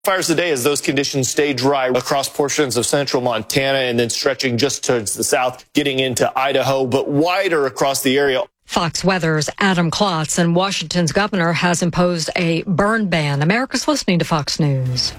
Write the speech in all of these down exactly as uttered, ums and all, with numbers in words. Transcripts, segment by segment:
Fires today as those conditions stay dry across portions of central Montana and then stretching just towards the south, getting into Idaho, but wider across the area. Fox Weather's Adam Klotz and Washington's governor has imposed a burn ban. America's listening to Fox News.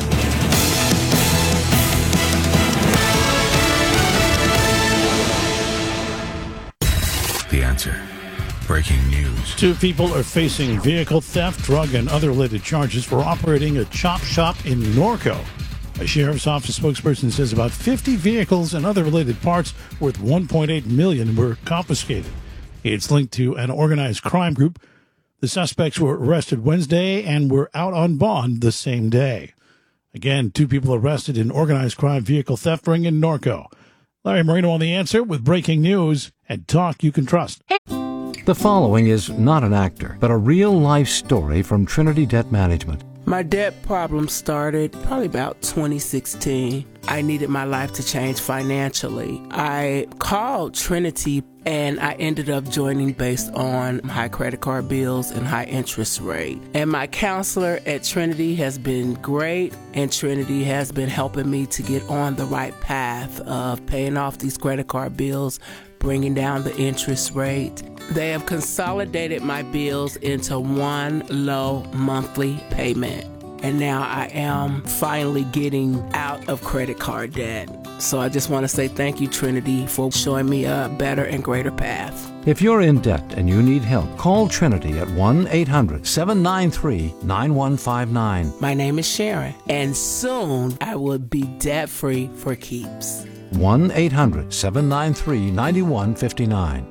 The Answer. Breaking news. Two people are facing vehicle theft, drug, and other related charges for operating a chop shop in Norco. A sheriff's office spokesperson says about fifty vehicles and other related parts worth one point eight million dollars were confiscated. It's linked to an organized crime group. The suspects were arrested Wednesday and were out on bond the same day. Again, two people arrested in organized crime vehicle theft ring in Norco. Larry Marino on The Answer with breaking news and talk you can trust. The following is not an actor, but a real-life story from Trinity Debt Management. My debt problem started probably about twenty sixteen. I needed my life to change financially. I called Trinity and I ended up joining based on high credit card bills and high interest rate. And my counselor at Trinity has been great, and Trinity has been helping me to get on the right path of paying off these credit card bills, bringing down the interest rate. They have consolidated my bills into one low monthly payment. And now I am finally getting out of credit card debt. So I just want to say thank you, Trinity, for showing me a better and greater path. If you're in debt and you need help, call Trinity at one eight hundred seven nine three nine one five nine. My name is Sharon, and soon I will be debt-free for keeps. one eight hundred seven nine three nine one five nine.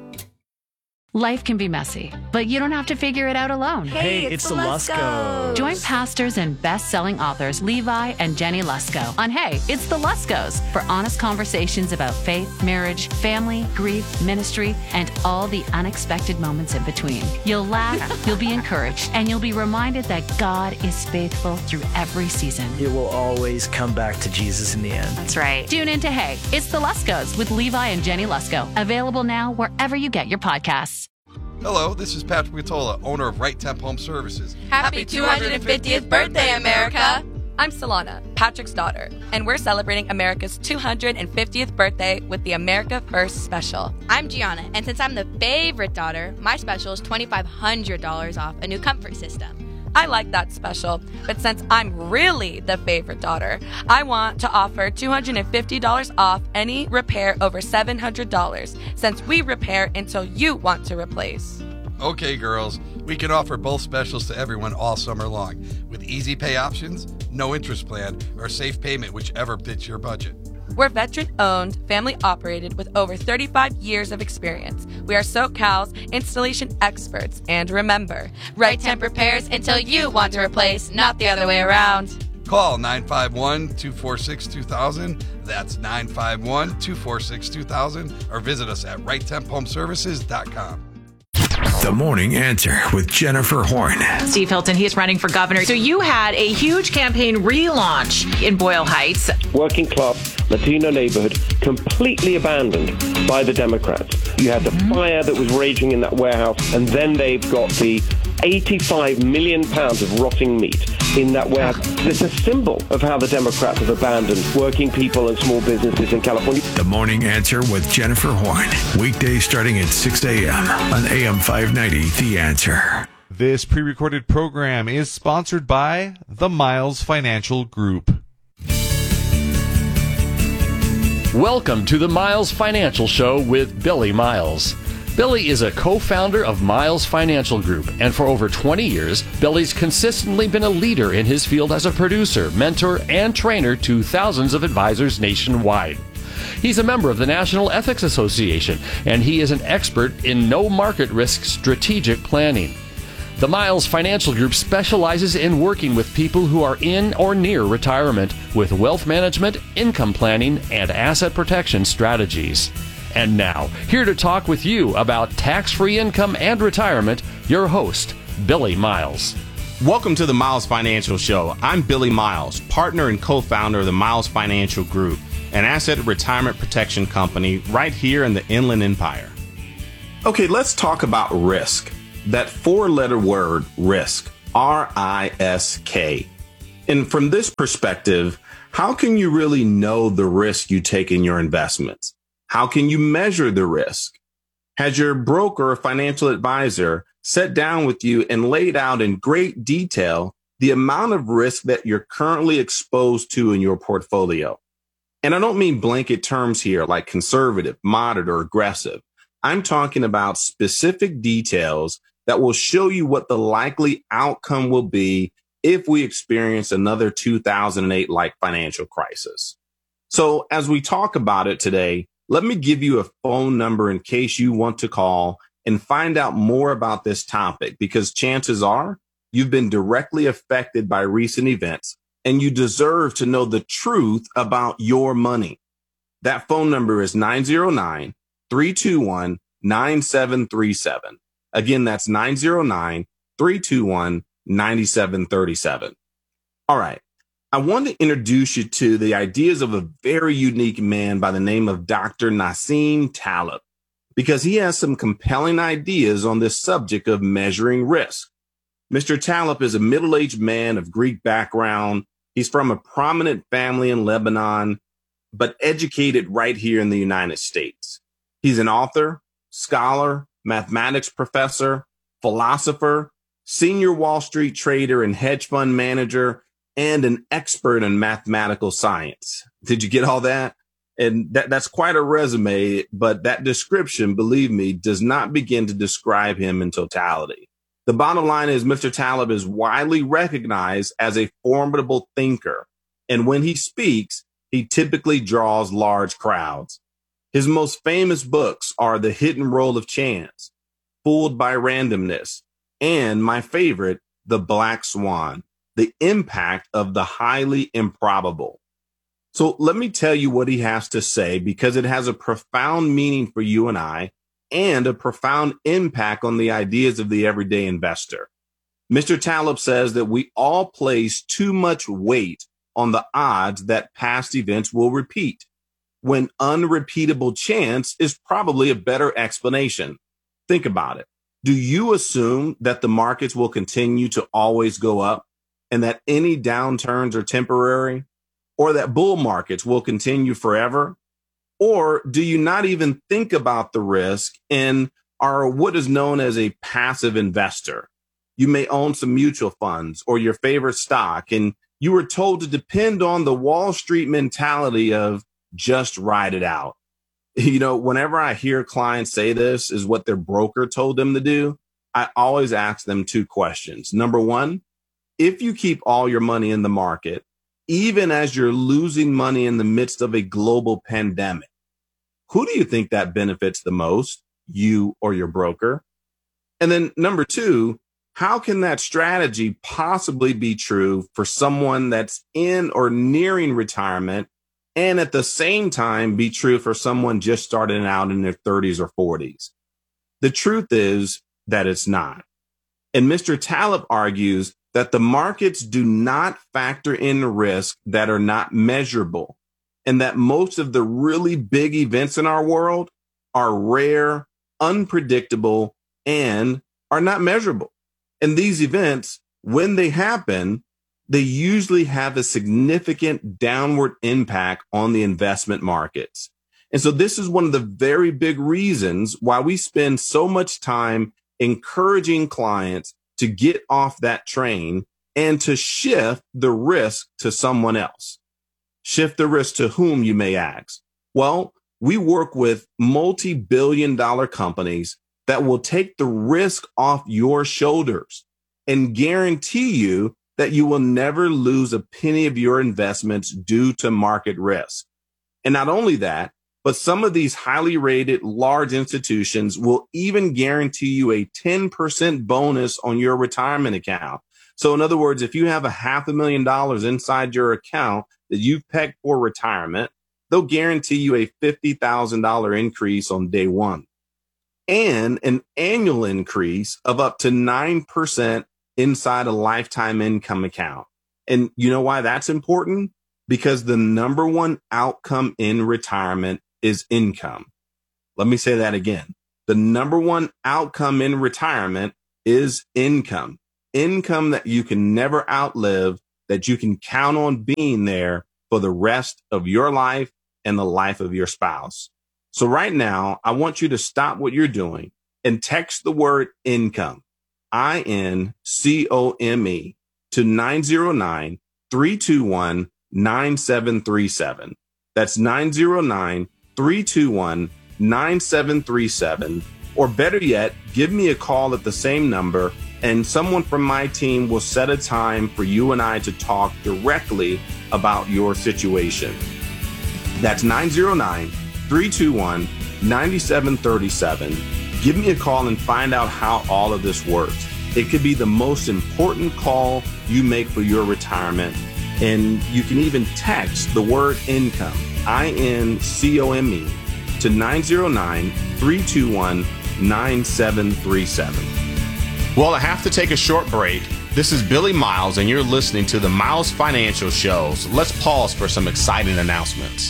Life can be messy, but you don't have to figure it out alone. Hey, it's, it's the Luskos. Join pastors and best-selling authors Levi and Jenny Lusko on Hey, It's the Luskos for honest conversations about faith, marriage, family, grief, ministry, and all the unexpected moments in between. You'll laugh, you'll be encouraged, and you'll be reminded that God is faithful through every season. It will always come back to Jesus in the end. That's right. Tune in to Hey, It's the Luskos with Levi and Jenny Lusko. Available now wherever you get your podcasts. Hello, this is Patrick Matola, owner of Right Temp Home Services. Happy two hundred fiftieth birthday, America! I'm Solana, Patrick's daughter, and we're celebrating America's two hundred fiftieth birthday with the America First Special. I'm Gianna, and since I'm the favorite daughter, my special is twenty-five hundred dollars off a new comfort system. I like that special, but since I'm really the favorite daughter, I want to offer two hundred fifty dollars off any repair over seven hundred dollars, since we repair until you want to replace. Okay, girls, we can offer both specials to everyone all summer long, with easy pay options, no interest plan, or safe payment, whichever fits your budget. We're veteran-owned, family-operated with over thirty-five years of experience. We are SoCal's installation experts. And remember, Right Temp repairs until you want to replace, not the other way around. Call nine five one, two four six, two thousand. That's nine five one, two four six, two thousand. Or visit us at right temp home services dot com. The Morning Answer with Jennifer Horn. Steve Hilton, he is running for governor. So you had a huge campaign relaunch in Boyle Heights. Working class Latino neighborhood completely abandoned by the Democrats. You had the mm-hmm. fire that was raging in that warehouse, and then they've got the eighty-five million pounds of rotting meat in that warehouse. It's a symbol of how the Democrats have abandoned working people and small businesses in California. The Morning Answer with Jennifer Horn. Weekdays starting at six a.m. on A M five ninety, The Answer. This pre-recorded program is sponsored by the Miles Financial Group. Welcome to the Miles Financial Show with Billy Miles. Billy is a co-founder of Miles Financial Group, and for over twenty years, Billy's consistently been a leader in his field as a producer, mentor, and trainer to thousands of advisors nationwide. He's a member of the National Ethics Association, and he is an expert in no-market risk strategic planning. The Miles Financial Group specializes in working with people who are in or near retirement with wealth management, income planning, and asset protection strategies. And now, here to talk with you about tax-free income and retirement, your host, Billy Miles. Welcome to the Miles Financial Show. I'm Billy Miles, partner and co-founder of the Miles Financial Group, an asset retirement protection company right here in the Inland Empire. Okay, let's talk about risk. That four-letter word, risk, R I S K. And from this perspective, how can you really know the risk you take in your investments? How can you measure the risk? Has your broker or financial advisor sat down with you and laid out in great detail the amount of risk that you're currently exposed to in your portfolio? And I don't mean blanket terms here like conservative, moderate, or aggressive. I'm talking about specific details that will show you what the likely outcome will be if we experience another two thousand eight like financial crisis. So as we talk about it today, let me give you a phone number in case you want to call and find out more about this topic, because chances are you've been directly affected by recent events and you deserve to know the truth about your money. That phone number is nine zero nine, three two one, nine seven three seven. Again, that's nine zero nine, three two one, nine seven three seven. All right. I want to introduce you to the ideas of a very unique man by the name of Doctor Nassim Taleb, because he has some compelling ideas on this subject of measuring risk. Mister Taleb is a middle-aged man of Greek background. He's from a prominent family in Lebanon, but educated right here in the United States. He's an author, scholar, mathematics professor, philosopher, senior Wall Street trader and hedge fund manager, and an expert in mathematical science. Did you get all that? And that, that's quite a resume, but that description, believe me, does not begin to describe him in totality. The bottom line is Mister Taleb is widely recognized as a formidable thinker. And when he speaks, he typically draws large crowds. His most famous books are The Hidden Role of Chance, Fooled by Randomness, and my favorite, The Black Swan, The Impact of the Highly Improbable. So let me tell you what he has to say, because it has a profound meaning for you and I, and a profound impact on the ideas of the everyday investor. Mister Taleb says that we all place too much weight on the odds that past events will repeat, when unrepeatable chance is probably a better explanation. Think about it. Do you assume that the markets will continue to always go up and that any downturns are temporary, or that bull markets will continue forever? Or do you not even think about the risk and are what is known as a passive investor? You may own some mutual funds or your favorite stock, and you were told to depend on the Wall Street mentality of just ride it out. You know, whenever I hear clients say this is what their broker told them to do, I always ask them two questions. Number one, if you keep all your money in the market, even as you're losing money in the midst of a global pandemic, who do you think that benefits the most, you or your broker? And then number two, how can that strategy possibly be true for someone that's in or nearing retirement, and at the same time be true for someone just starting out in their thirties or forties? The truth is that it's not. And Mister Taleb argues that the markets do not factor in risk that are not measurable, and that most of the really big events in our world are rare, unpredictable, and are not measurable. And these events, when they happen, they usually have a significant downward impact on the investment markets. And so this is one of the very big reasons why we spend so much time encouraging clients to get off that train and to shift the risk to someone else. Shift the risk to whom, you may ask? Well, we work with multi-billion dollar companies that will take the risk off your shoulders and guarantee you that you will never lose a penny of your investments due to market risk. And not only that, but some of these highly rated large institutions will even guarantee you a ten percent bonus on your retirement account. So in other words, if you have a half a million dollars inside your account that you've pegged for retirement, they'll guarantee you a fifty thousand dollars increase on day one and an annual increase of up to nine percent inside a lifetime income account. And you know why that's important? Because the number one outcome in retirement is income. Let me say that again. The number one outcome in retirement is income. Income that you can never outlive that you can count on being there for the rest of your life and the life of your spouse. So right now, I want you to stop what you're doing and text the word income, I N C O M E, to nine zero nine, three two one, nine seven three seven. That's nine zero nine, three two one, nine seven three seven. Or better yet, give me a call at the same number, and someone from my team will set a time for you and I to talk directly about your situation. That's nine zero nine, three two one, nine seven three seven. Give me a call and find out how all of this works. It could be the most important call you make for your retirement. And you can even text the word income, I N C O M E, to nine zero nine, three two one, nine seven three seven. Well, I have to take a short break. This is Billy Miles, and you're listening to the Miles Financial Show. So let's pause for some exciting announcements.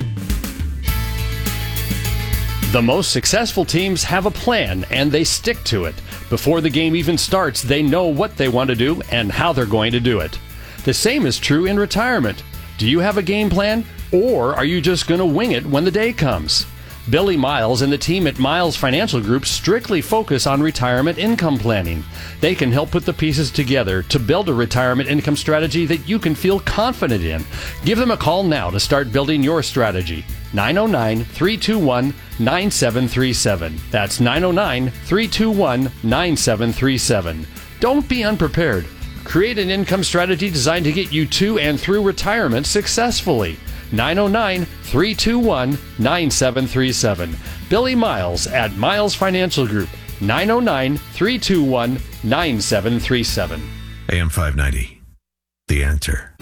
The most successful teams have a plan, and they stick to it. Before the game even starts, they know what they want to do and how they're going to do it. The same is true in retirement. Do you have a game plan, or are you just going to wing it when the day comes? Billy Miles and the team at Miles Financial Group strictly focus on retirement income planning. They can help put the pieces together to build a retirement income strategy that you can feel confident in. Give them a call now to start building your strategy. nine oh nine, three two one, nine seven three seven. That's nine oh nine, three two one, nine seven three seven. Don't be unprepared. Create an income strategy designed to get you to and through retirement successfully. nine oh nine, three two one, nine seven three seven. Billy Miles at Miles Financial Group, nine oh nine, three two one, nine seven three seven. A M five ninety, The Answer.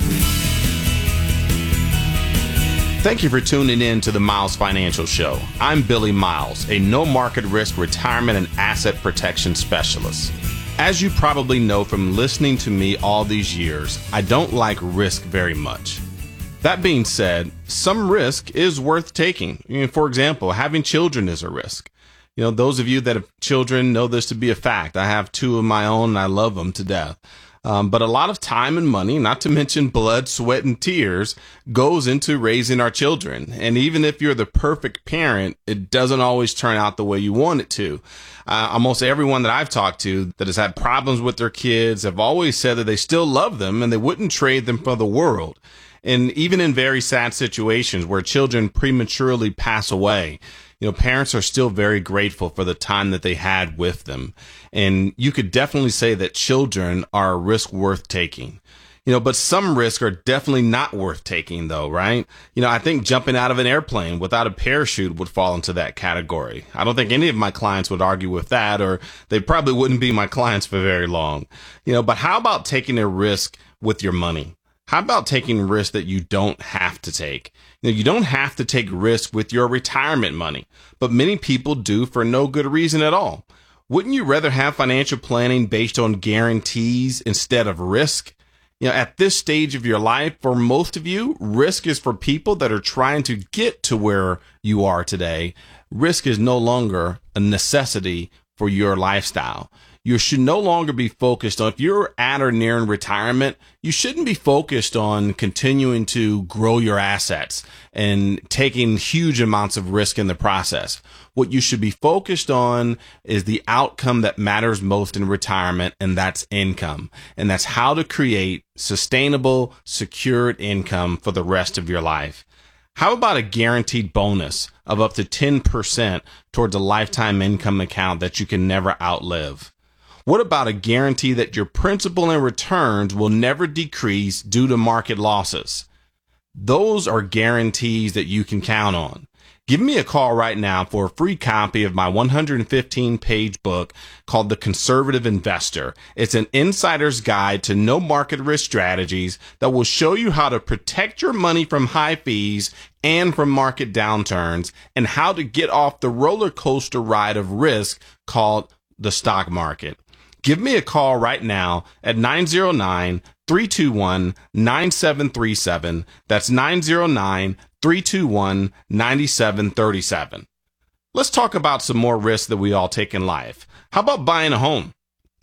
Thank you for tuning in to the Miles Financial Show. I'm Billy Miles, a no-market risk retirement and asset protection specialist. As you probably know from listening to me all these years, I don't like risk very much. That being said, some risk is worth taking. You know, for example, having children is a risk. You know, those of you that have children know this to be a fact. I have two of my own and I love them to death. Um, but a lot of time and money, not to mention blood, sweat, and tears, goes into raising our children. And even if you're the perfect parent, it doesn't always turn out the way you want it to. Uh, almost everyone that I've talked to that has had problems with their kids have always said that they still love them and they wouldn't trade them for the world. And even in very sad situations where children prematurely pass away, you know, parents are still very grateful for the time that they had with them. And you could definitely say that children are a risk worth taking. You know, but some risks are definitely not worth taking, though, right? You know, I think jumping out of an airplane without a parachute would fall into that category. I don't think any of my clients would argue with that, or they probably wouldn't be my clients for very long. You know, but how about taking a risk with your money? How about taking risks that you don't have to take? You know, you don't have to take risks with your retirement money, but many people do for no good reason at all. Wouldn't you rather have financial planning based on guarantees instead of risk? You know, at this stage of your life, for most of you, risk is for people that are trying to get to where you are today. Risk is no longer a necessity for your lifestyle. You should no longer be focused on, if you're at or near in retirement, you shouldn't be focused on continuing to grow your assets and taking huge amounts of risk in the process. What you should be focused on is the outcome that matters most in retirement, and that's income. And that's how to create sustainable, secured income for the rest of your life. How about a guaranteed bonus of up to ten percent towards a lifetime income account that you can never outlive? What about a guarantee that your principal and returns will never decrease due to market losses? Those are guarantees that you can count on. Give me a call right now for a free copy of my one hundred fifteen page book called The Conservative Investor. It's an insider's guide to no market risk strategies that will show you how to protect your money from high fees and from market downturns, and how to get off the roller coaster ride of risk called the stock market. Give me a call right now at nine oh nine, three two one, nine seven three seven. That's nine oh nine, three two one, nine seven three seven. Let's talk about some more risks that we all take in life. How about buying a home?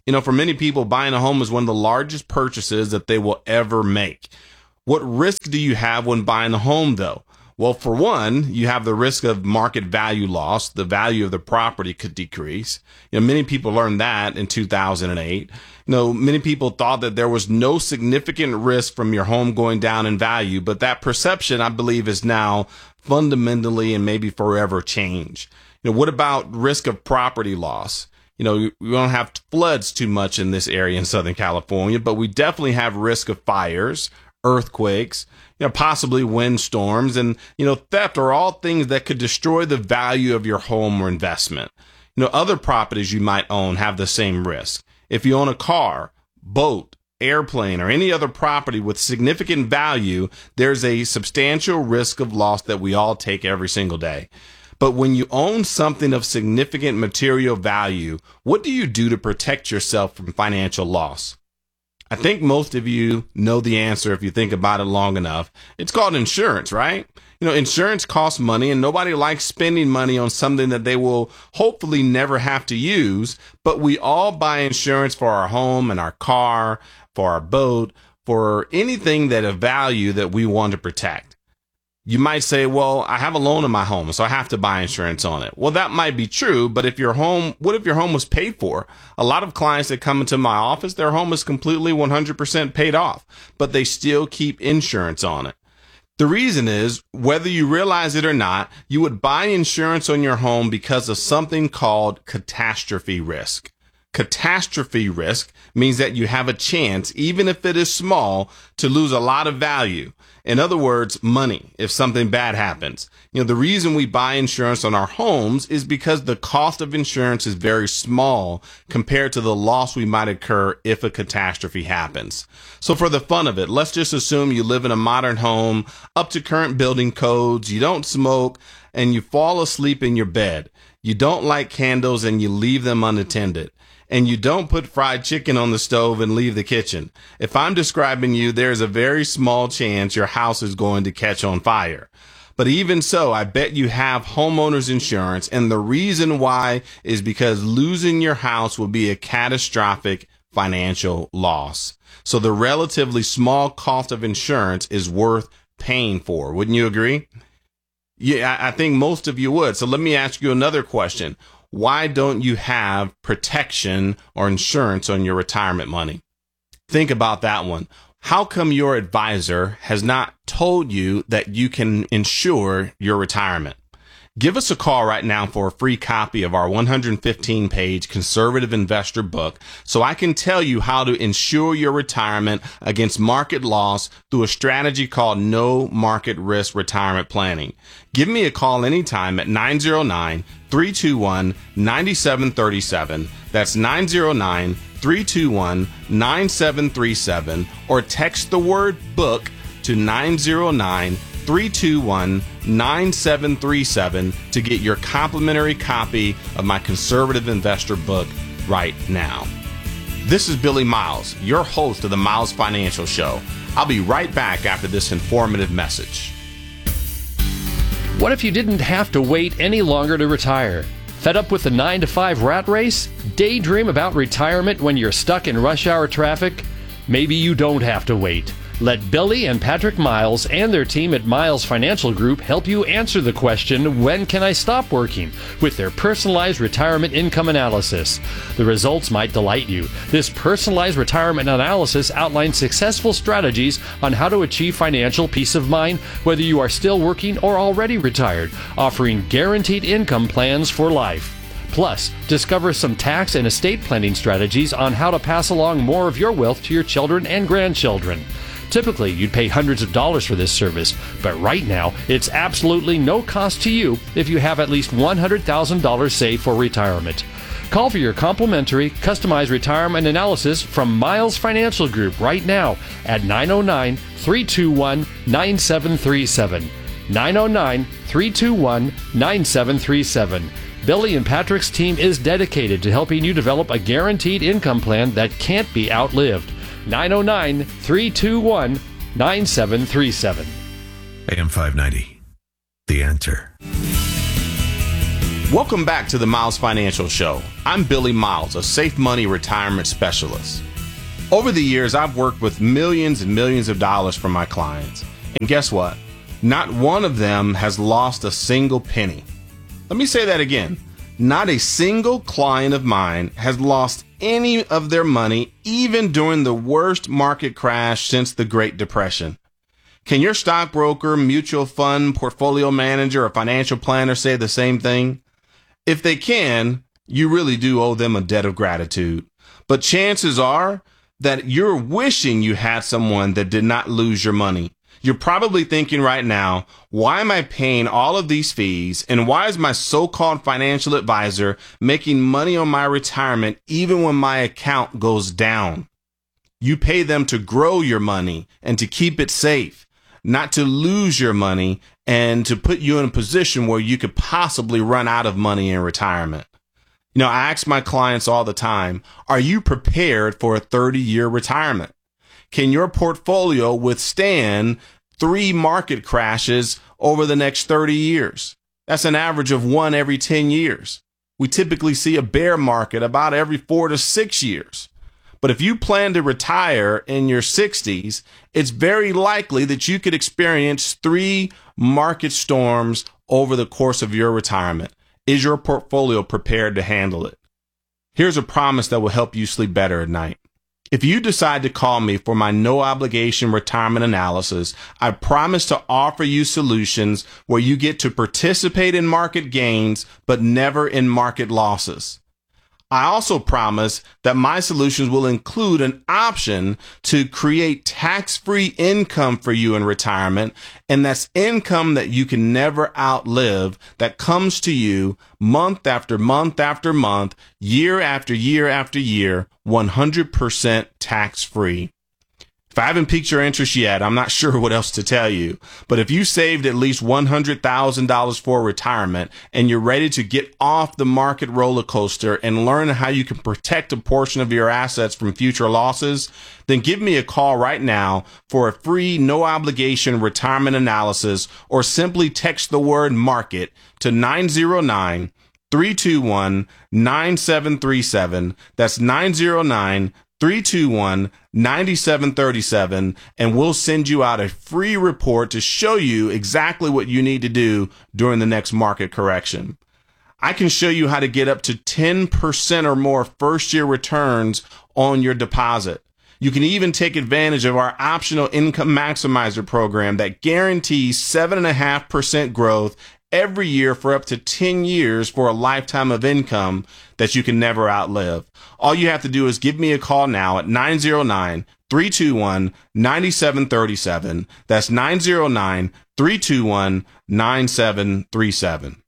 You know, for many people, buying a home is one of the largest purchases that they will ever make. What risk do you have when buying a home, though? Well, for one, you have the risk of market value loss. The value of the property could decrease. You know, many people learned that in two thousand eight. You know, many people thought that there was no significant risk from your home going down in value, but that perception, I believe, is now fundamentally and maybe forever changed. You know, what about risk of property loss? You know, we don't have floods too much in this area in Southern California, but we definitely have risk of fires, earthquakes, you know, possibly windstorms, and, you know, theft are all things that could destroy the value of your home or investment. You know, other properties you might own have the same risk. If you own a car, boat, airplane, or any other property with significant value, there's a substantial risk of loss that we all take every single day. But when you own something of significant material value, what do you do to protect yourself from financial loss? I think most of you know the answer if you think about it long enough. It's called insurance, right? You know, insurance costs money, and nobody likes spending money on something that they will hopefully never have to use. But we all buy insurance for our home and our car, for our boat, for anything that of value that we want to protect. You might say, well, I have a loan on my home, so I have to buy insurance on it. Well, that might be true, but if your home, what if your home was paid for? A lot of clients that come into my office, their home is completely one hundred percent paid off, but they still keep insurance on it. The reason is, whether you realize it or not, you would buy insurance on your home because of something called catastrophe risk. Catastrophe risk means that you have a chance, even if it is small, to lose a lot of value. In other words, money, if something bad happens. You know, the reason we buy insurance on our homes is because the cost of insurance is very small compared to the loss we might incur if a catastrophe happens. So for the fun of it, let's just assume you live in a modern home, up to current building codes, you don't smoke, and you fall asleep in your bed. You don't light candles and you leave them unattended. And you don't put fried chicken on the stove and leave the kitchen. If I'm describing you, there's a very small chance your house is going to catch on fire. But even so, I bet you have homeowners insurance, and the reason why is because losing your house will be a catastrophic financial loss. So the relatively small cost of insurance is worth paying for. Wouldn't you agree? Yeah, I think most of you would. So let me ask you another question. Why don't you have protection or insurance on your retirement money? Think about that one. How come your advisor has not told you that you can insure your retirement? Give us a call right now for a free copy of our one hundred fifteen page Conservative Investor book so I can tell you how to insure your retirement against market loss through a strategy called No Market Risk Retirement Planning. Give me a call anytime at nine zero nine, three two one, nine seven three seven. That's nine zero nine, three two one, nine seven three seven, or text the word book to nine zero nine, three two one, nine seven three seven to get your complimentary copy of my Conservative Investor book right now. This is Billy Miles, your host of the Miles Financial Show. I'll be right back after this informative message. What if you didn't have to wait any longer to retire? Fed up with the nine to five rat race? Daydream about retirement when you're stuck in rush hour traffic? Maybe you don't have to wait. Let Billy and Patrick Miles and their team at Miles Financial Group help you answer the question, when can I stop working? With their personalized retirement income analysis. The results might delight you. This personalized retirement analysis outlines successful strategies on how to achieve financial peace of mind, whether you are still working or already retired, offering guaranteed income plans for life. Plus, discover some tax and estate planning strategies on how to pass along more of your wealth to your children and grandchildren. Typically, you'd pay hundreds of dollars for this service, but right now, it's absolutely no cost to you if you have at least one hundred thousand dollars saved for retirement. Call for your complimentary, customized retirement analysis from Miles Financial Group right now at nine oh nine, three two one, nine seven three seven. nine oh nine, three two one, nine seven three seven. Billy and Patrick's team is dedicated to helping you develop a guaranteed income plan that can't be outlived. nine oh nine, three two one, nine seven three seven. A M five ninety, The Answer. Welcome back to the Miles Financial Show. I'm Billy Miles, a safe money retirement specialist. Over the years, I've worked with millions and millions of dollars for my clients. And guess what? Not one of them has lost a single penny. Let me say that again. Not a single client of mine has lost any of their money, even during the worst market crash since the Great Depression. Can your stockbroker, mutual fund, portfolio manager, or financial planner say the same thing? If they can, you really do owe them a debt of gratitude. But chances are that you're wishing you had someone that did not lose your money. You're probably thinking right now, why am I paying all of these fees? And why is my so-called financial advisor making money on my retirement even when my account goes down? You pay them to grow your money and to keep it safe, not to lose your money and to put you in a position where you could possibly run out of money in retirement. You know, I ask my clients all the time, are you prepared for a thirty-year retirement? Can your portfolio withstand three market crashes over the next thirty years? That's an average of one every ten years. We typically see a bear market about every four to six years. But if you plan to retire in your sixties, it's very likely that you could experience three market storms over the course of your retirement. Is your portfolio prepared to handle it? Here's a promise that will help you sleep better at night. If you decide to call me for my no obligation retirement analysis, I promise to offer you solutions where you get to participate in market gains, but never in market losses. I also promise that my solutions will include an option to create tax-free income for you in retirement, and that's income that you can never outlive, that comes to you month after month after month, year after year after year, one hundred percent tax-free. If I haven't piqued your interest yet, I'm not sure what else to tell you. But if you saved at least one hundred thousand dollars for retirement and you're ready to get off the market roller coaster and learn how you can protect a portion of your assets from future losses, then give me a call right now for a free, no obligation retirement analysis, or simply text the word market to nine zero nine, three two one, nine seven three seven. That's nine zero nine, three two one, nine seven three seven, and we'll send you out a free report to show you exactly what you need to do during the next market correction. I can show you how to get up to ten percent or more first-year returns on your deposit. You can even take advantage of our optional income maximizer program that guarantees seven point five percent growth every year for up to ten years for a lifetime of income that you can never outlive. All you have to do is give me a call now at nine zero nine, three two one, nine seven three seven. That's nine zero nine, three two one, nine seven three seven.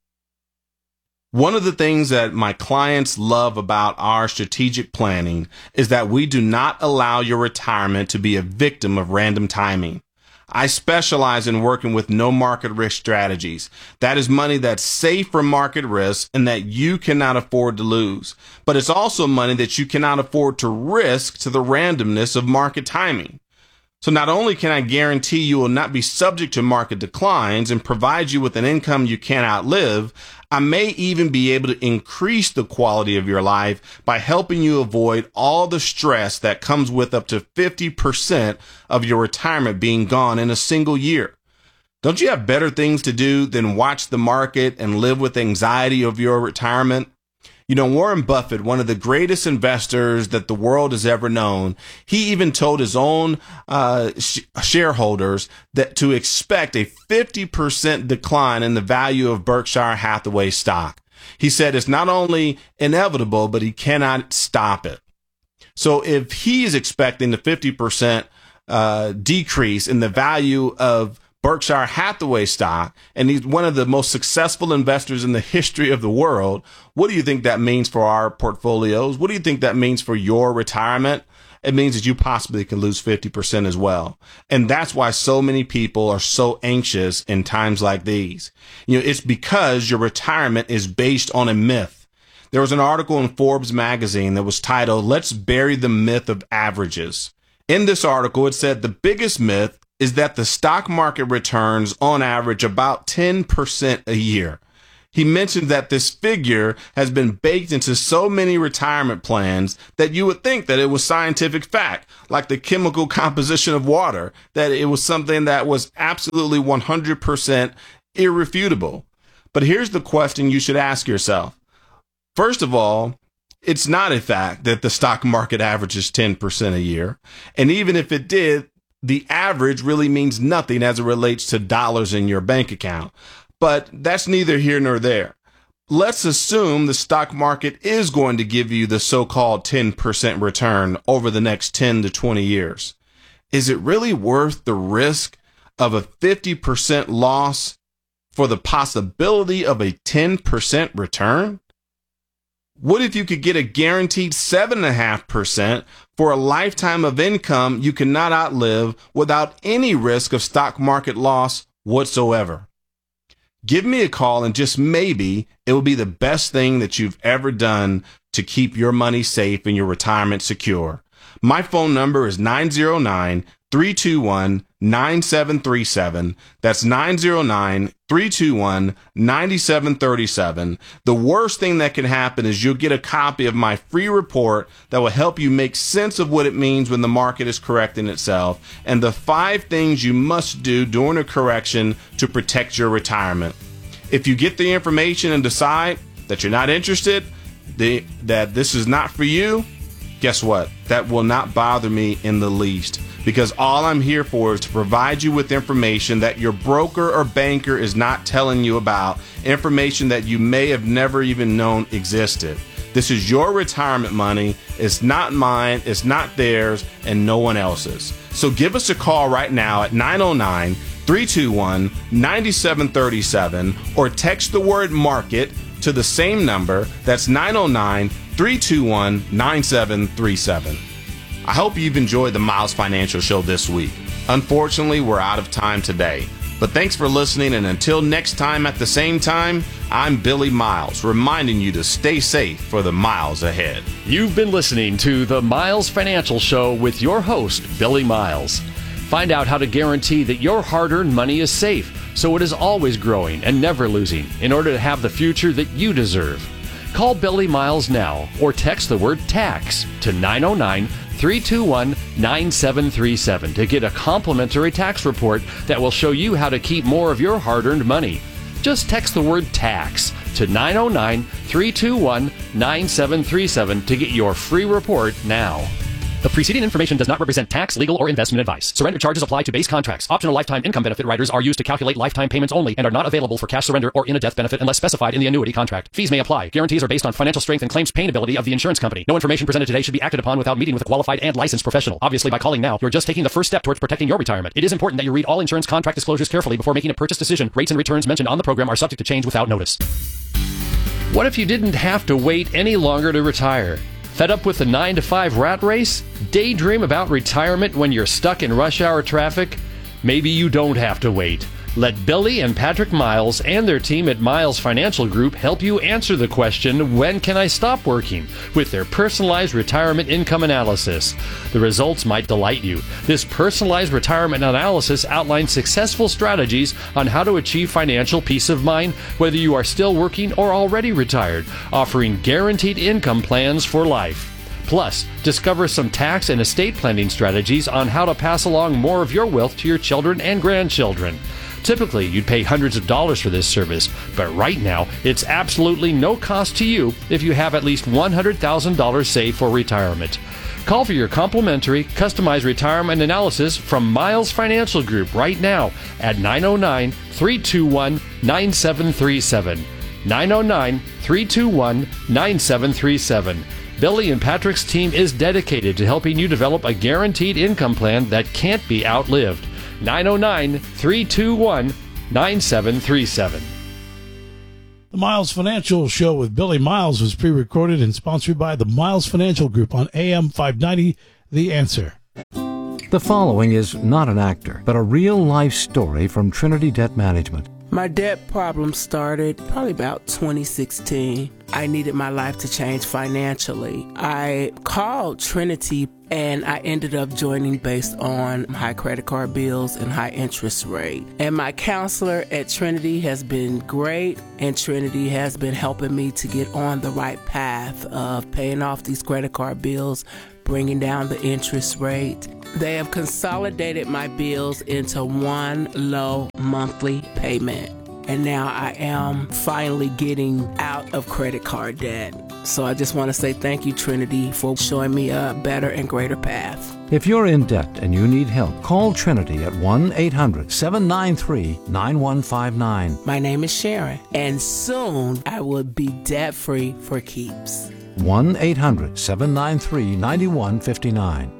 One of the things that my clients love about our strategic planning is that we do not allow your retirement to be a victim of random timing. I specialize in working with no market risk strategies. That is money that's safe from market risk and that you cannot afford to lose. But it's also money that you cannot afford to risk to the randomness of market timing. So not only can I guarantee you will not be subject to market declines and provide you with an income you can't outlive, I may even be able to increase the quality of your life by helping you avoid all the stress that comes with up to fifty percent of your retirement being gone in a single year. Don't you have better things to do than watch the market and live with anxiety of your retirement? You know, Warren Buffett, one of the greatest investors that the world has ever known, he even told his own uh, sh- shareholders that to expect a fifty percent decline in the value of Berkshire Hathaway stock. He said it's not only inevitable, but he cannot stop it. So if he is expecting the fifty percent uh, decrease in the value of Berkshire Hathaway stock, and he's one of the most successful investors in the history of the world, what do you think that means for our portfolios? What do you think that means for your retirement? It means that you possibly can lose fifty percent as well. And that's why so many people are so anxious in times like these. You know, it's because your retirement is based on a myth. There was an article in Forbes magazine that was titled, "Let's Bury the Myth of Averages." In this article, it said the biggest myth is that the stock market returns on average about ten percent a year. He mentioned that this figure has been baked into so many retirement plans that you would think that it was scientific fact, like the chemical composition of water, that it was something that was absolutely one hundred percent irrefutable. But here's the question you should ask yourself. First of all, it's not a fact that the stock market averages ten percent a year. And even if it did, the average really means nothing as it relates to dollars in your bank account. But that's neither here nor there. Let's assume the stock market is going to give you the so-called ten percent return over the next ten to twenty years. Is it really worth the risk of a fifty percent loss for the possibility of a ten percent return? What if you could get a guaranteed seven point five percent for a lifetime of income you cannot outlive without any risk of stock market loss whatsoever? Give me a call and just maybe it will be the best thing that you've ever done to keep your money safe and your retirement secure. My phone number is nine zero nine, three two one, nine seven three seven. That's nine zero nine, three two one, nine seven three seven. The worst thing that can happen is you'll get a copy of my free report that will help you make sense of what it means when the market is correcting itself and the five things you must do during a correction to protect your retirement. If you get the information and decide that you're not interested, the, that this is not for you, guess what? That will not bother me in the least. Because all I'm here for is to provide you with information that your broker or banker is not telling you about, information that you may have never even known existed. This is your retirement money. It's not mine, it's not theirs, and no one else's. So give us a call right now at nine oh nine, three two one, nine seven three seven or text the word market to the same number. That's nine oh nine, three two one, nine seven three seven. I hope you've enjoyed the Miles Financial Show this week. Unfortunately, we're out of time today. But thanks for listening, and until next time at the same time, I'm Billy Miles, reminding you to stay safe for the miles ahead. You've been listening to the Miles Financial Show with your host, Billy Miles. Find out how to guarantee that your hard-earned money is safe, so it is always growing and never losing, in order to have the future that you deserve. Call Billy Miles now or text the word TAX to nine oh nine, three two one, nine seven three seven to get a complimentary tax report that will show you how to keep more of your hard-earned money. Just text the word TAX to nine oh nine, three two one, nine seven three seven to get your free report now. The preceding information does not represent tax, legal, or investment advice. Surrender charges apply to base contracts. Optional lifetime income benefit riders are used to calculate lifetime payments only and are not available for cash surrender or in a death benefit unless specified in the annuity contract. Fees may apply. Guarantees are based on financial strength and claims paying ability of the insurance company. No information presented today should be acted upon without meeting with a qualified and licensed professional. Obviously, by calling now, you're just taking the first step towards protecting your retirement. It is important that you read all insurance contract disclosures carefully before making a purchase decision. Rates and returns mentioned on the program are subject to change without notice. What if you didn't have to wait any longer to retire? Fed up with the nine to five rat race? Daydream about retirement when you're stuck in rush hour traffic? Maybe you don't have to wait. Let Billy and Patrick Miles and their team at Miles Financial Group help you answer the question, when can I stop working? With their personalized retirement income analysis. The results might delight you. This personalized retirement analysis outlines successful strategies on how to achieve financial peace of mind, whether you are still working or already retired, offering guaranteed income plans for life. Plus, discover some tax and estate planning strategies on how to pass along more of your wealth to your children and grandchildren. Typically, you'd pay hundreds of dollars for this service, but right now, it's absolutely no cost to you if you have at least one hundred thousand dollars saved for retirement. Call for your complimentary, customized retirement analysis from Miles Financial Group right now at nine oh nine, three two one, nine seven three seven. nine oh nine, three two one, nine seven three seven. Billy and Patrick's team is dedicated to helping you develop a guaranteed income plan that can't be outlived. nine oh nine, three two one, nine seven three seven. The Miles Financial Show with Billy Miles was pre-recorded and sponsored by the Miles Financial Group on A M five ninety, The Answer. The following is not an actor, but a real-life story from Trinity Debt Management. My debt problem started probably about twenty sixteen. I needed my life to change financially. I called Trinity and I ended up joining based on high credit card bills and high interest rate. And my counselor at Trinity has been great, and Trinity has been helping me to get on the right path of paying off these credit card bills, bringing down the interest rate. They have consolidated my bills into one low monthly payment. And now I am finally getting out of credit card debt. So I just want to say thank you, Trinity, for showing me a better and greater path. If you're in debt and you need help, call Trinity at one eight hundred seven nine three nine one five nine. My name is Sharon, and soon I will be debt-free for keeps. one eight hundred seven nine three nine one five nine.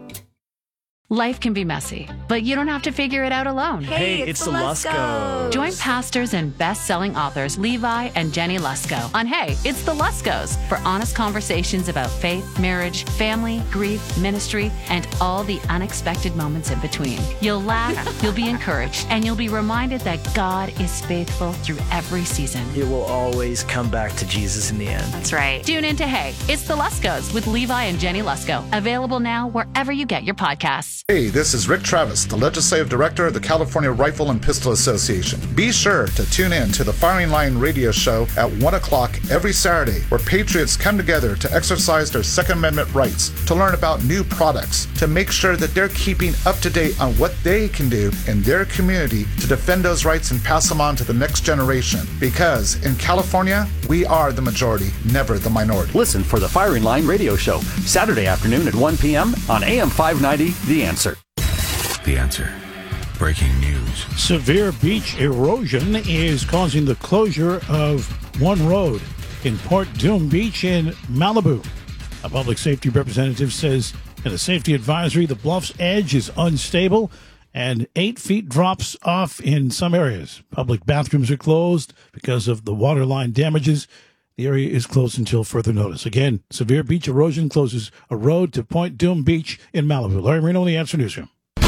Life can be messy, but you don't have to figure it out alone. Hey, it's, it's the Luskos. Join pastors and best-selling authors Levi and Jenny Lusko on Hey, It's the Luskos for honest conversations about faith, marriage, family, grief, ministry, and all the unexpected moments in between. You'll laugh, you'll be encouraged, and you'll be reminded that God is faithful through every season. It will always come back to Jesus in the end. That's right. Tune in to Hey, It's the Luskos with Levi and Jenny Lusko. Available now wherever you get your podcasts. Hey, this is Rick Travis, the Legislative Director of the California Rifle and Pistol Association. Be sure to tune in to the Firing Line radio show at one o'clock every Saturday, where patriots come together to exercise their Second Amendment rights, to learn about new products, to make sure that they're keeping up to date on what they can do in their community to defend those rights and pass them on to the next generation. Because in California, we are the majority, never the minority. Listen for the Firing Line radio show, Saturday afternoon at one p.m. on A M five ninety, The Answer. The Answer. Breaking news. Severe beach erosion is causing the closure of one road in Port Doom Beach in Malibu. A public safety representative says in a safety advisory, the bluff's edge is unstable and eight feet drops off in some areas. Public bathrooms are closed because of the waterline damages. The area is closed until further notice. Again, severe beach erosion closes a road to Point Doom Beach in Malibu. Larry Marino in the Answer Newsroom.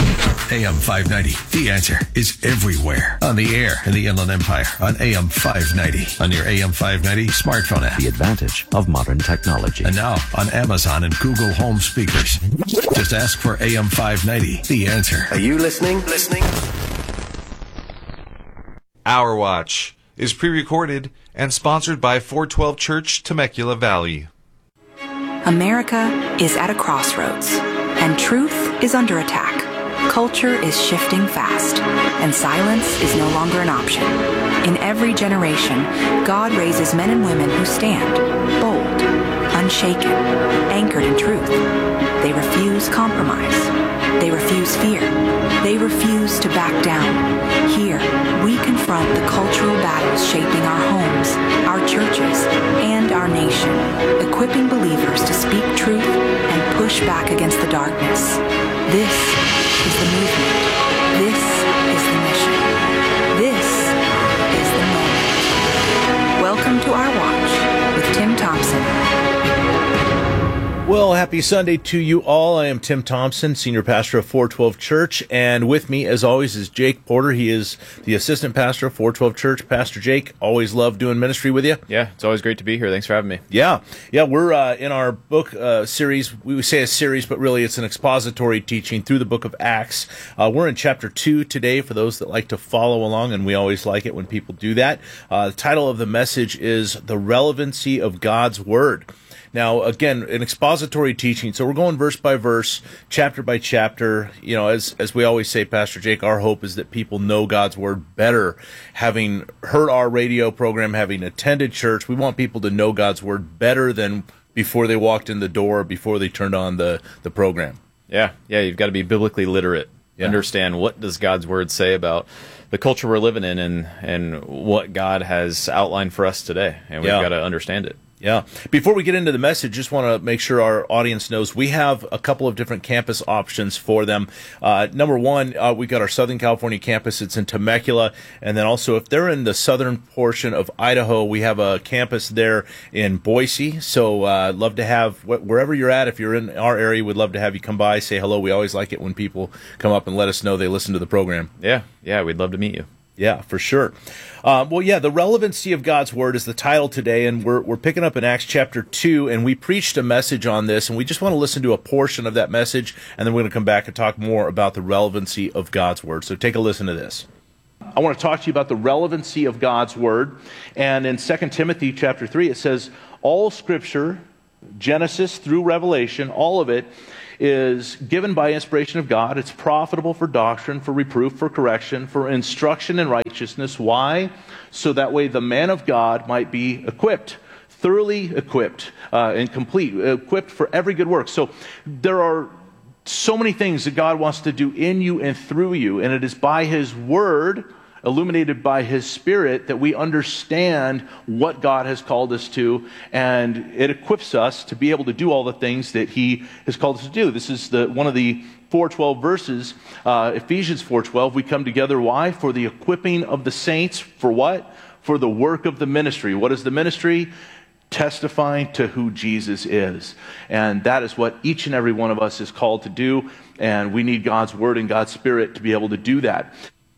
A M five ninety, The Answer, is everywhere. On the air in the Inland Empire on A M five ninety. On your A M five ninety smartphone app. The advantage of modern technology. And now on Amazon and Google Home speakers. Just ask for A M five ninety, The Answer. Are you listening? Listening? Our Watch is pre-recorded and sponsored by four twelve Church, Temecula Valley. America is at a crossroads, and truth is under attack. Culture is shifting fast, and silence is no longer an option. In every generation, God raises men and women who stand, bold, unshaken, anchored in truth. They refuse compromise. They refuse fear. They refuse to back down. Here, we confront the cultural battles shaping our homes, our churches, and our nation, equipping believers to speak truth and push back against the darkness. This is the movement. This is the mission. This is the moment. Welcome to Our Watch with Tim Thompson. Well, happy Sunday to you all. I am Tim Thompson, Senior Pastor of four twelve Church, and with me, as always, is Jake Porter. He is the Assistant Pastor of four twelve Church. Pastor Jake, always love doing ministry with you. Yeah, it's always great to be here. Thanks for having me. Yeah, yeah, we're uh, in our book uh, series. We would say a series, but really it's an expository teaching through the book of Acts. Uh, we're in chapter two today for those that like to follow along, and we always like it when people do that. Uh, the title of the message is The Relevancy of God's Word. Now, again, an expository teaching, so we're going verse by verse, chapter by chapter. You know, as as we always say, Pastor Jake, our hope is that people know God's Word better. Having heard our radio program, having attended church, we want people to know God's Word better than before they walked in the door, before they turned on the, the program. Yeah, yeah, you've got to be biblically literate. Yeah. Understand what does God's Word say about the culture we're living in and, and what God has outlined for us today, and we've Yeah. got to understand it. Yeah. Before we get into the message, just want to make sure our audience knows we have a couple of different campus options for them. Uh, number one, uh, we got our Southern California campus. It's in Temecula. And then also, if they're in the southern portion of Idaho, we have a campus there in Boise. So uh, love to have, wh- wherever you're at, if you're in our area, we'd love to have you come by, say hello. We always like it when people come up and let us know they listen to the program. Yeah, yeah, we'd love to meet you. Yeah, for sure. Um, well, yeah, the relevancy of God's Word is the title today, and we're we're picking up in Acts chapter two, and we preached a message on this, and we just want to listen to a portion of that message, and then we're going to come back and talk more about the relevancy of God's Word. So take a listen to this. I want to talk to you about the relevancy of God's Word, and in Second Timothy chapter three, it says, all Scripture, Genesis through Revelation, all of it, is given by inspiration of God. It's profitable for doctrine, for reproof, for correction, for instruction in righteousness. Why? So that way the man of God might be equipped, thoroughly equipped uh, and complete, equipped for every good work. So there are so many things that God wants to do in you and through you, and it is by His Word, illuminated by His Spirit, that we understand what God has called us to, and it equips us to be able to do all the things that He has called us to do. This is the one of the four twelve verses, uh, Ephesians four twelve. We come together, why? For the equipping of the saints. For what? For the work of the ministry. What is the ministry? Testifying to who Jesus is. And that is what each and every one of us is called to do, and we need God's Word and God's Spirit to be able to do that.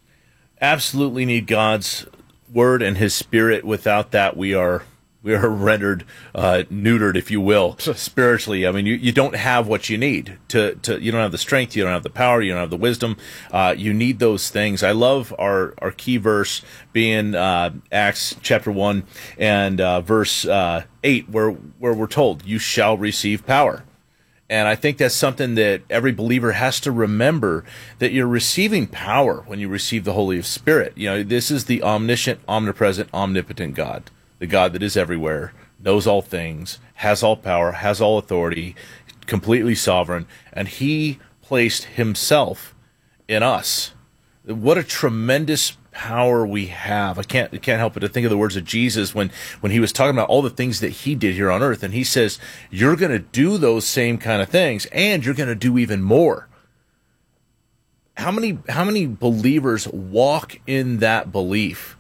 Absolutely need God's Word and His Spirit. Without that, we are we are rendered uh, neutered, if you will, spiritually. I mean, you, you don't have what you need. To, to You don't have the strength, you don't have the power, you don't have the wisdom. Uh, you need those things. I love our, our key verse being uh, Acts chapter one and uh, verse uh, eight, where, where we're told, you shall receive power. And I think that's something that every believer has to remember, that you're receiving power when you receive the Holy Spirit. You know, this is the omniscient, omnipresent, omnipotent God, the God that is everywhere, knows all things, has all power, has all authority, completely sovereign, and He placed Himself in us. What a tremendous power we have. I can't I can't help but to think of the words of Jesus when, when He was talking about all the things that He did here on earth. And He says, you're going to do those same kind of things, and you're going to do even more. How many how many believers walk in that belief?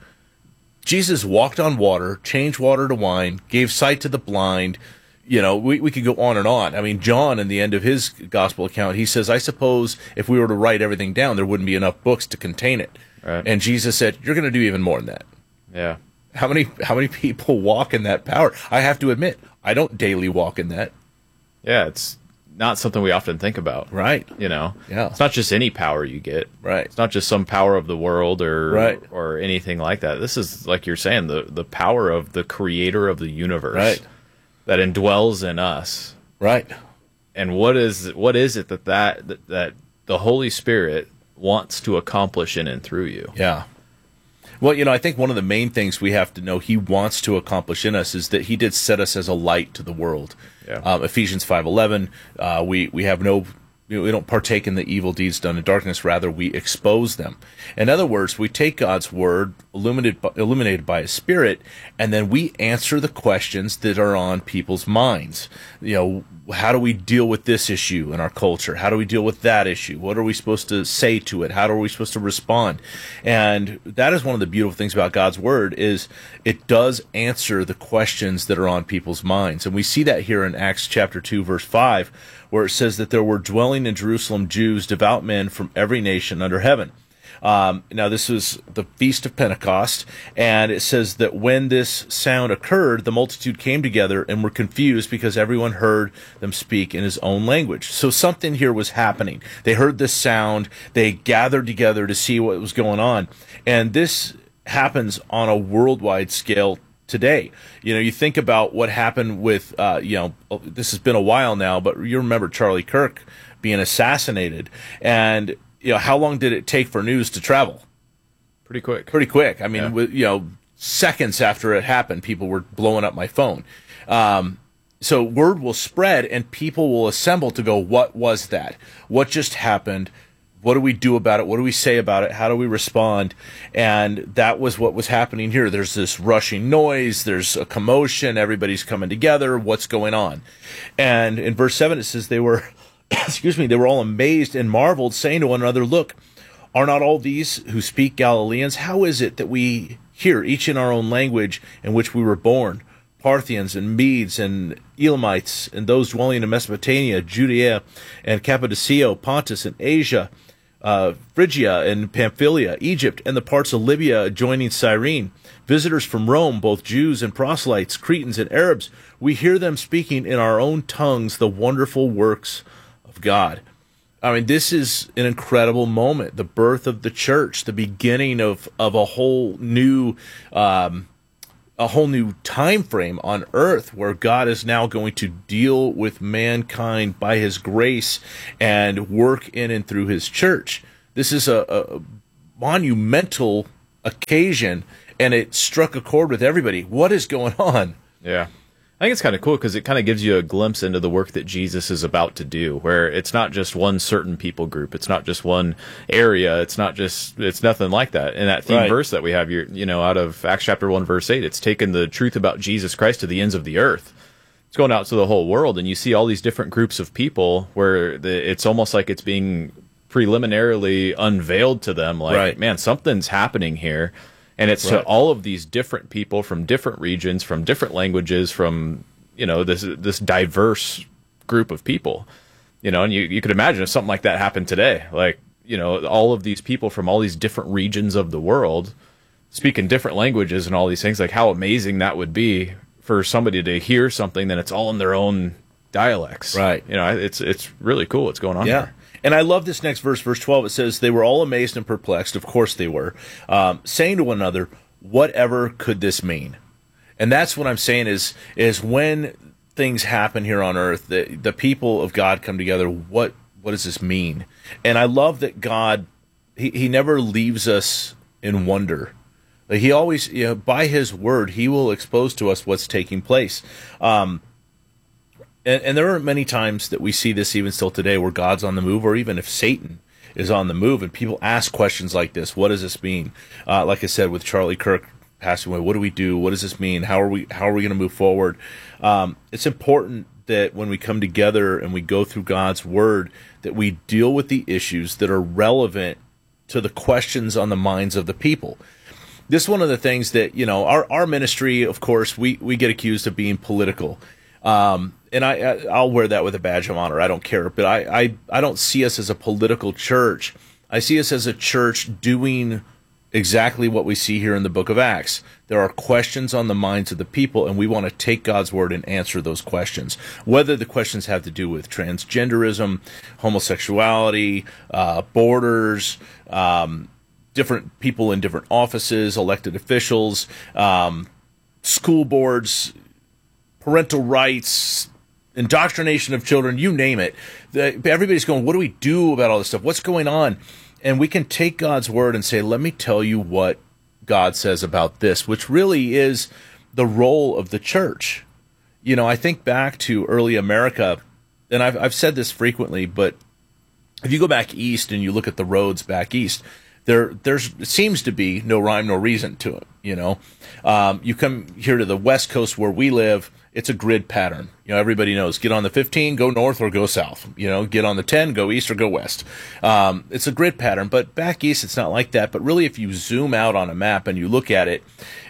Jesus walked on water, changed water to wine, gave sight to the blind. You know, we, we could go on and on. I mean, John, in the end of his gospel account, he says, I suppose if we were to write everything down, there wouldn't be enough books to contain it. Right. And Jesus said, you're going to do even more than that. Yeah. How many how many people walk in that power? I have to admit, I don't daily walk in that. Yeah, it's not something we often think about. Right. You know? Yeah. It's not just any power you get. Right. It's not just some power of the world or right. or anything like that. This is, like you're saying, the, the power of the creator of the universe. Right. That indwells in us. Right. And what is what is it that that, that, that the Holy Spirit wants to accomplish in and through you? Yeah. Well, you know, I think one of the main things we have to know He wants to accomplish in us is that He did set us as a light to the world. Yeah. Um, Ephesians five eleven, uh, we, we have no... we don't partake in the evil deeds done in darkness. Rather, we expose them. In other words, we take God's Word, illuminated by, illuminated by His Spirit, and then we answer the questions that are on people's minds. You know, how do we deal with this issue in our culture? How do we deal with that issue? What are we supposed to say to it? How are we supposed to respond? And that is one of the beautiful things about God's Word, is it does answer the questions that are on people's minds. And we see that here in Acts chapter two, verse five, where it says that there were dwelling in Jerusalem Jews, devout men from every nation under heaven. Um, now, this was the Feast of Pentecost, and it says that when this sound occurred, the multitude came together and were confused because everyone heard them speak in his own language. So something here was happening. They heard this sound. They gathered together to see what was going on. And this happens on a worldwide scale today. You know, you think about what happened with, uh, you know, this has been a while now, but you remember Charlie Kirk being assassinated. And, you know, how long did it take for news to travel? Pretty quick. Pretty quick. I mean, Yeah. with, you know, seconds after it happened, people were blowing up my phone. Um, so word will spread and people will assemble to go, what was that? What just happened? What do we do about it? What do we say about it? How do we respond? And that was what was happening here. There's this rushing noise. There's a commotion. Everybody's coming together. What's going on? And in verse seven, it says they were, excuse me, they were all amazed and marveled, saying to one another, look, are not all these who speak Galileans? How is it that we hear each in our own language in which we were born? Parthians and Medes and Elamites and those dwelling in Mesopotamia, Judea and Cappadocia, Pontus and Asia, uh, Phrygia and Pamphylia, Egypt, and the parts of Libya adjoining Cyrene. Visitors from Rome, both Jews and proselytes, Cretans and Arabs, we hear them speaking in our own tongues the wonderful works of God. I mean, this is an incredible moment, the birth of the church, the beginning of, of a whole new um, a whole new time frame on earth where God is now going to deal with mankind by his grace and work in and through his church. This is a, a monumental occasion, and it struck a chord with everybody. What is going on? Yeah. I think it's kind of cool because it kind of gives you a glimpse into the work that Jesus is about to do, where it's not just one certain people group. It's not just one area. It's not just, it's nothing like that. And that theme Right. verse that we have, you you know, out of Acts chapter one, verse eight, it's taken the truth about Jesus Christ to the ends of the earth. It's going out to the whole world, and you see all these different groups of people where the, it's almost like it's being preliminarily unveiled to them, like, Right. man, something's happening here. And it's Right. to all of these different people from different regions, from different languages, from, you know, this this diverse group of people. You know, and you, you could imagine if something like that happened today, like, you know, all of these people from all these different regions of the world speaking different languages and all these things, like how amazing that would be for somebody to hear something that it's all in their own dialects. Right. You know, it's it's really cool what's going on Yeah. here. And I love this next verse, verse twelve. It says, they were all amazed and perplexed. Of course they were. Um, saying to one another, whatever could this mean? And that's what I'm saying is, is when things happen here on earth, the, the people of God come together, what, what does this mean? And I love that God, he, he never leaves us in wonder. Like, he always, you know, by his word, he will expose to us what's taking place. Um, And, and there are many times that we see this even still today where God's on the move, or even if Satan is on the move, and people ask questions like this. What does this mean? Uh, like I said, with Charlie Kirk passing away, what do we do? What does this mean? How are we, how are we going to move forward? Um, it's important that when we come together and we go through God's word, that we deal with the issues that are relevant to the questions on the minds of the people. This is one of the things that, you know, our, our ministry, of course, we, we get accused of being political. Um, and I, I, I'll wear that with a badge of honor. I don't care. But I, I, I don't see us as a political church. I see us as a church doing exactly what we see here in the book of Acts. There are questions on the minds of the people, and we want to take God's word and answer those questions. Whether the questions have to do with transgenderism, homosexuality, uh, borders, um, different people in different offices, elected officials, um, school boards, parental rights, indoctrination of children, you name it. The, everybody's going, what do we do about all this stuff? What's going on? And we can take God's word and say, let me tell you what God says about this, which really is the role of the church. You know, I think back to early America, and I've, I've said this frequently, but if you go back east and you look at the roads back east, there there's it seems to be no rhyme nor reason to it. You know, um, you come here to the West Coast where we live, it's a grid pattern. You know, everybody knows, get on the fifteen, go north or go south. You know, get on the ten, go east or go west. Um, it's a grid pattern, but back east it's not like that. But really, if you zoom out on a map and you look at it,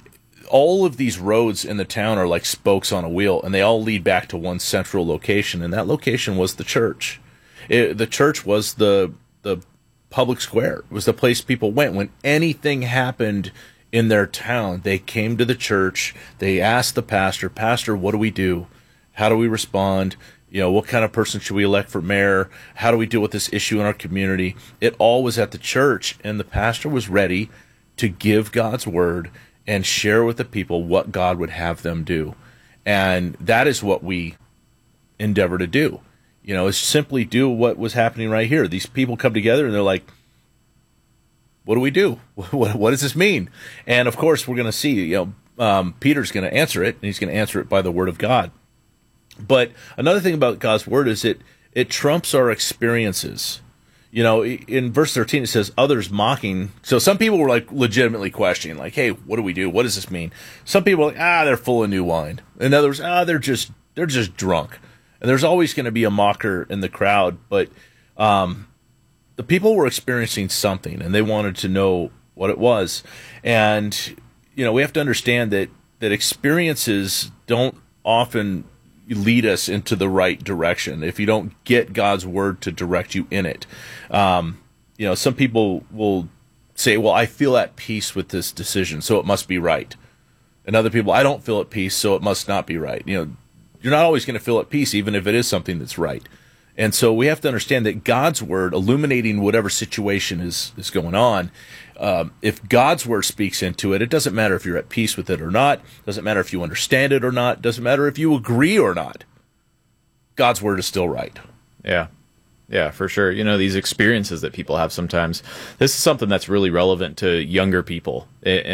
all of these roads in the town are like spokes on a wheel, and they all lead back to one central location, and that location was the church. It, the church was the the public square. It was the place people went when anything happened in their town. They came to the church. They asked the pastor, Pastor, what do we do? How do we respond? You know, what kind of person should we elect for mayor? How do we deal with this issue in our community? It all was at the church, and the pastor was ready to give God's word and share with the people what God would have them do. And that is what we endeavor to do. You know, is simply do what was happening right here. These people come together and they're like, what do we do? What, what does this mean? And of course, we're going to see, you know, um, Peter's going to answer it, and he's going to answer it by the word of God. But another thing about God's word is it, it trumps our experiences. You know, in verse thirteen, it says, others mocking. So some people were like legitimately questioning, like, hey, what do we do? What does this mean? Some people were like, ah, they're full of new wine. In other words, ah, they're just, they're just drunk. And there's always going to be a mocker in the crowd, but um, the people were experiencing something, and they wanted to know what it was. And, you know, we have to understand that, that experiences don't often lead us into the right direction if you don't get God's word to direct you in it. Um, you know, some people will say, well, I feel at peace with this decision, so it must be right. And other people, I don't feel at peace, so it must not be right. You know, you're not always going to feel at peace, even if it is something that's right. And so we have to understand that God's word, illuminating whatever situation is, is going on, um, if God's word speaks into it, it doesn't matter if you're at peace with it or not. It doesn't matter if you understand it or not. It doesn't matter if you agree or not. God's word is still right. Yeah. Yeah, for sure. You know, these experiences that people have sometimes, this is something that's really relevant to younger people.